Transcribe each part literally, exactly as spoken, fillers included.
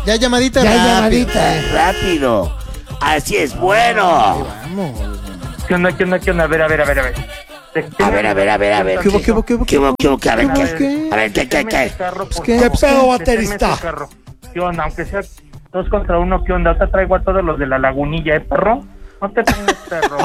Ya llamadita Ya rápido. llamadita. Rápido. Así es bueno. Vamos. ¿Qué onda, qué onda, qué onda? A ver, a ver, a ver, a ver. A ver, a ver, a ver, a ver. ¿Qué hubo, qué hubo, qué hubo? ¿Qué hubo, qué hubo, qué? A ver, ¿Qué? ¿qué? A ver, ¿qué, qué, qué? ¿Qué? ¿Qué pedo, baterista? ¿Qué onda? Aunque sea dos contra uno, ¿qué onda? Te traigo a todos los de la lagunilla, ¿eh, perro? No te pongas, perro.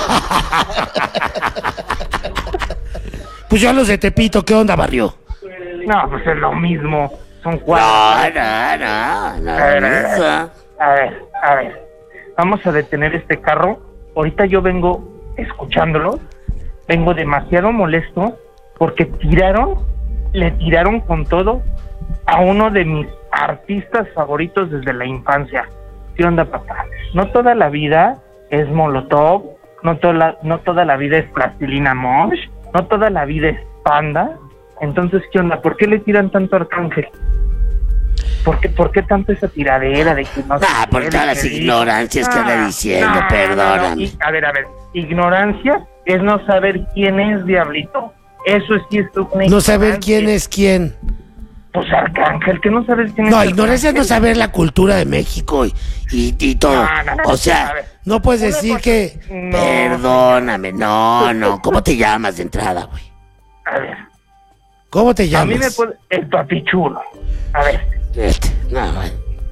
Pues yo a los de Tepito, ¿qué onda, barrio? No, pues es lo mismo. Son No, cuatro. no, no, no. A ver, a ver, eso. a ver, a ver. Vamos a detener este carro. Ahorita yo vengo escuchándolo. Vengo demasiado molesto porque tiraron, le tiraron con todo a uno de mis artistas favoritos desde la infancia. ¿Qué onda, papá? No toda la vida es Molotov, no toda la, no toda la vida es Plastilina Mosh, no toda la vida es Panda. Entonces, ¿qué onda? ¿Por qué le tiran tanto a Arcángel? ¿Por qué, ¿Por qué tanto esa tiradera de que no se Ah, por puede, todas las que diga? ignorancias que anda Ah, diciendo, no, no, perdóname. no. Y, a ver, a ver, ignorancia es no saber quién es Diablito. Eso sí es una No saber ignorancia. quién es quién. Pues Arcángel, que no sabes quién No, es ignorancia es no Arcángel. saber la cultura de México y, y, y todo. No, no, no, O a sea, ver. no puedes Una decir cosa- que... No, Perdóname, no, no. ¿Cómo te llamas de entrada, güey? a ver, ¿Cómo te a llamas? mí me puede... El papichulo. A ver, Este, no, güey.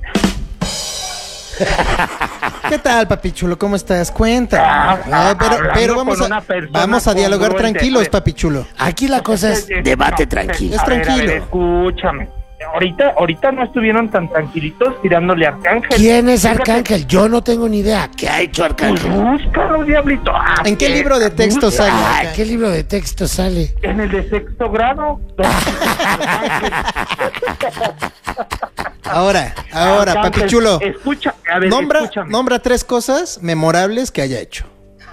¿Qué tal, papi chulo? ¿Cómo estás? Cuenta. Ah, Ah, pero hablando pero vamos con a, una persona vamos a dialogar congruente. tranquilos, A papi chulo. Aquí la cosa es... Eh, Debate no, tranquilo. eh, Es a ver, a tranquilo. ver, escúchame. Ahorita, ahorita no estuvieron tan tranquilitos tirándole a Arcángel. ¿Quién es Fíjate, Arcángel? Yo no tengo ni idea. ¿Qué ha hecho Pues Arcángel? búscalo, Diablito. Ah, ¿En qué libro de texto Busca- sale? Ah, ¿qué libro de texto sale? En el de sexto grado. Ahora, ahora, Arcángel, papi chulo. Escucha, a ver, Nombra, escúchame. nombra tres cosas memorables que haya hecho.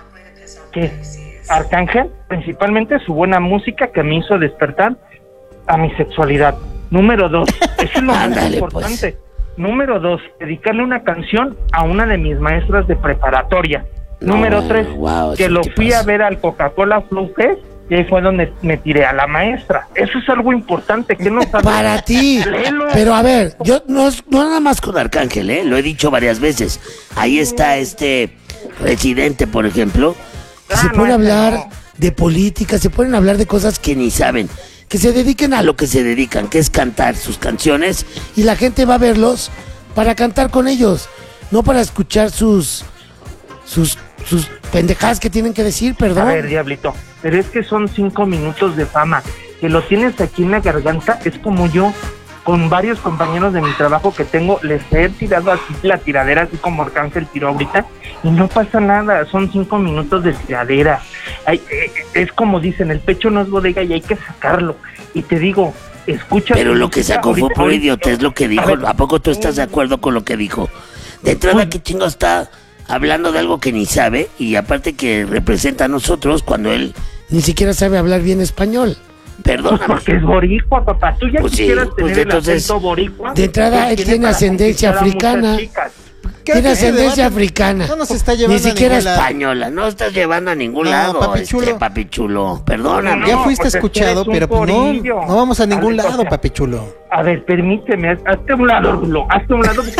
¿Qué? Arcángel, principalmente su buena música que me hizo despertar a mi sexualidad. Número dos, eso es lo más Ándale, importante. Número dos, dedicarle una canción a una de mis maestras de preparatoria. No, Número tres, wow, que sí lo te fui pasa. a ver al Coca-Cola Flow Fest y ahí fue donde me tiré a la maestra. Eso es algo importante, que no sabes. Para ti. Léelo. Pero a ver, yo no es... No nada más con Arcángel, ¿eh? Lo he dicho varias veces. Ahí está este Residente, por ejemplo. que se Ah, pone a no, ese hablar no. de política, se ponen a hablar de cosas que Que ni saben. Que se dediquen a lo que se dedican, que es cantar sus canciones. y la gente va a verlos para cantar con ellos, no para escuchar sus sus sus pendejadas que tienen que decir, perdón. A ver, Diablito, pero es que son cinco minutos de fama. Que lo tienes aquí en la garganta, es como yo, con varios compañeros de mi trabajo que tengo, les he tirado así la tiradera, así como Arcángel tiró ahorita, y no pasa nada, son cinco minutos de tiradera. Ay, eh, es como dicen, el pecho no es bodega y hay que sacarlo. Y te digo, escucha... Pero lo que sacó fue ahorita- por ahorita- idiota, es lo que dijo. A ver, ¿A poco tú estás de acuerdo con lo que dijo? De entrada, Uy. ¿qué chingo está hablando de algo que ni sabe? Y aparte que representa a nosotros cuando él... Ni siquiera sabe hablar bien español. Pues Perdóname. porque es boricua, papá. Tú ya Pues sí, quisieras pues tener entonces, el acento boricua. de entrada, que él tiene para ascendencia conquistar a muchas africana. chicas. ¿Qué- Tiene qué ascendencia debate? africana. No nos está llevando Ni siquiera a es ningún lado. Española, no estás llevando a ningún No, lado, papi este, chulo. papi chulo. Perdóname. Ya No, fuiste pues es que escuchado, eres un pero pues no, porillo. no vamos a ningún A ver, o lado, sea, papi chulo. A ver, permíteme, haz- hazte a un lado, Rulo, hazte a un lado.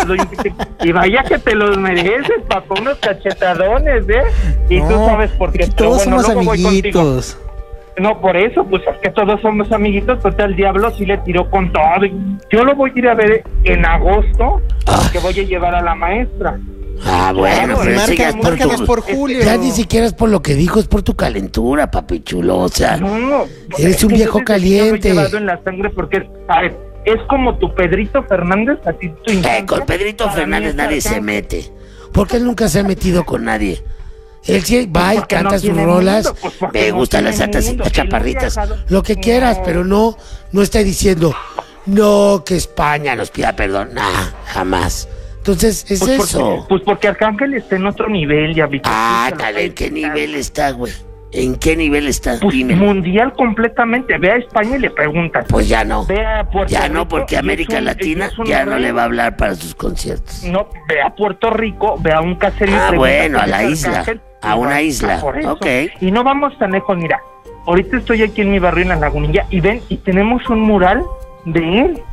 Y vaya que te los mereces, papá, unos cachetadones, ¿eh? Y tú No, sabes por qué. aquí pero todos bueno, somos luego voy contigo. amiguitos. No, por eso, pues es que todos somos amiguitos, pues el diablo sí le tiró con todo. Y yo lo voy a ir a ver en agosto, que voy a llevar a la maestra. Ah, bueno, Claro, pero eso ya es Marca, por márcanos tu... por Julio. Ya ni siquiera es por lo que dijo, es por tu calentura, papi chulo. O sea, No, Eres es un que viejo yo desde niño caliente. Lo he llevado en la sangre porque, es, a ver, es como tu Pedrito Fernández, así tu Eh, infancia. con Pedrito Para mí Fernández es nadie se Arcángel. mete. porque él nunca se ha metido con nadie. Él sí va y Porque canta no sus tiene rolas, mundo, pues porque Me no gustan tiene las altas y mundo. las Y lo he chaparritas. viajado. lo que quieras, No. pero no, no está diciendo, no, que España Ya nos pida perdón. Nah, jamás. Entonces, es Pues eso. porque, pues porque Arcángel está en otro nivel, Diablito. Ah, Sí, se lo tal, ¿en qué puedes quitar. nivel está, güey? ¿En qué nivel está? Pues Dime. mundial completamente. Ve a España y le preguntas. Pues ya no. Ve a Puerto Ya no, Rico porque y es América un- Latina es un ya no rey. le va a hablar para sus conciertos. No, ve a Puerto Rico, ve a un caserío. y Ah, pregunta bueno, a quién la es isla, Arcángel. a una Ah, isla, por eso. ok. Y no vamos tan lejos, mira. Ahorita estoy aquí en mi barrio en La Lagunilla y ven, y tenemos un mural de él.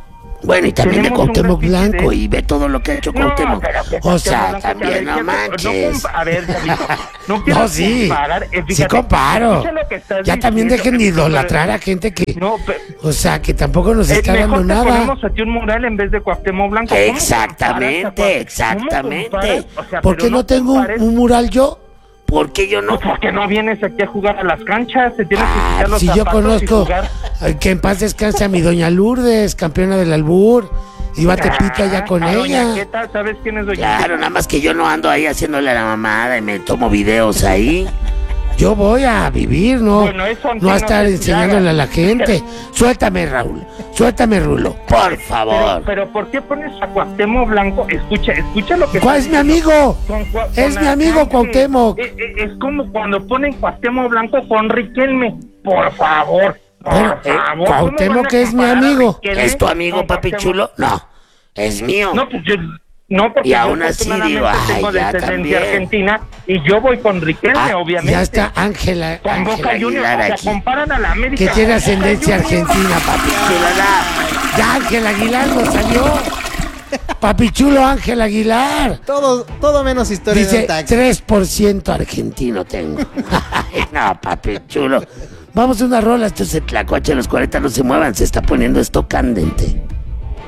Bueno, y también de Tenemos un Cuauhtémoc representante- Blanco, y ve todo lo que ha hecho No, Cuauhtémoc. pero que O Cuauhtémoc sea, Blanco, también, que- no que- manches. compa- a ver, Chavito, no quiero No, sí. comparar, eh, Sí fíjate, comparo. escucha lo que estás Ya también diciendo, dejen de pero- idolatrar a gente que... No, pero... O sea, que tampoco nos Eh, está mejor dando te nada. ponemos a ti un mural en vez de Cuauhtémoc Blanco. ¿Cómo Exactamente, comparas a Cuau- exactamente. ¿Cómo comparas? O sea, ¿Por pero qué no tengo un, compares- un mural yo? ¿Por qué yo no? Pues porque no vienes aquí a jugar a las canchas, te tienes que Ah, quitar los Si yo zapatos y conozco jugar. ay, que en paz descanse a mi doña Lourdes, campeona del albur. Iba a Tepita ya con Ah, doña ella. Queta, ¿sabes quién es doña Claro, nada más que yo no ando ahí haciéndole a la mamada y me tomo videos ahí. Yo voy a vivir, ¿no? Bueno, eso a ti no a no estar te enseñándole a la gente. Suéltame, Raúl. Suéltame, Rulo. Por Pero, favor. pero ¿por qué pones a Cuauhtémoc Blanco? Escucha, escucha lo que ¿Cuál está es mi diciendo. amigo? Con Cua- Es con mi amigo Arcángel. Cuauhtémoc. Eh, eh, Es como cuando ponen Cuauhtémoc Blanco con Riquelme. Por favor, por Bueno, eh, favor. Cuauhtémoc ¿cómo van a es mi comparar a amigo. Riquelme ¿Es tu amigo, con papi Cuauhtémoc? chulo? No, es mío. No, pues yo... No, porque Y yo aún así afortunadamente digo, ay, tengo ya descendencia también. argentina y yo voy con Riquelme, Ah, obviamente. Ya está Ángela. Con Boca Ángela Juniors, Aguilar o sea, aquí. comparan a la América. que tiene con Boca ascendencia Juniors. argentina, papi. Chulada. Ya Ángel Aguilar nos salió. Papi chulo Ángel Aguilar. Todo, todo menos historia de Dice un taxi. tres por ciento argentino tengo. Ay, no, papi chulo. Vamos a una rola, estos tlacuache de los cuarenta no se muevan, se está poniendo esto candente.